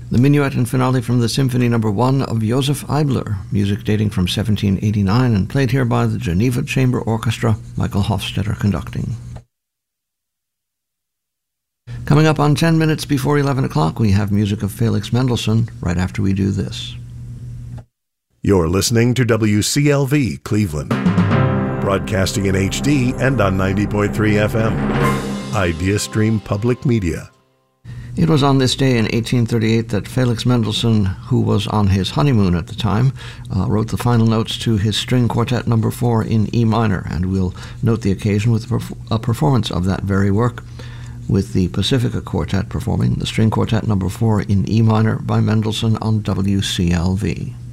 The minuet and finale from the Symphony No. 1 of Joseph Eibler, music dating from 1789 and played here by the Geneva Chamber Orchestra, Michael Hofstetter conducting. Coming up on 10 minutes before 11 o'clock, we have music of Felix Mendelssohn right after we do this. You're listening to WCLV Cleveland, broadcasting in HD and on 90.3 FM. IdeaStream Public Media. It was on this day in 1838 that Felix Mendelssohn, who was on his honeymoon at the time, wrote the final notes to his String Quartet No. 4 in E minor, and we'll note the occasion with a performance of that very work, with the Pacifica Quartet performing the String Quartet No. 4 in E minor by Mendelssohn on WCLV.